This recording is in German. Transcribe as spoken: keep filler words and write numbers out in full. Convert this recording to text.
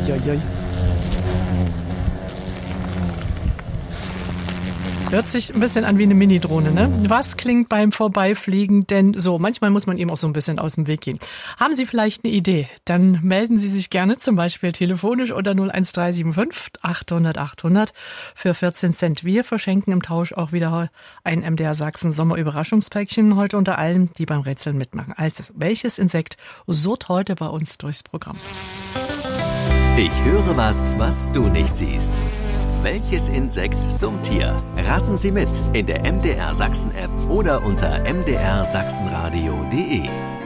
Uiuiuiui. Hört sich ein bisschen an wie eine Mini-Drohne, ne? Was klingt beim Vorbeifliegen denn so? Manchmal muss man ihm auch so ein bisschen aus dem Weg gehen. Haben Sie vielleicht eine Idee? Dann melden Sie sich gerne zum Beispiel telefonisch unter null eins drei sieben fünf achthundert achthundert für vierzehn Cent. Wir verschenken im Tausch auch wieder ein M D R Sachsen Sommer-Überraschungspäckchen heute unter allen, die beim Rätseln mitmachen. Also, welches Insekt surrt heute bei uns durchs Programm? Ich höre was, was du nicht siehst. Welches Insekt summt hier? Raten Sie mit in der M D R Sachsen App oder unter m d r sachsenradio punkt d e.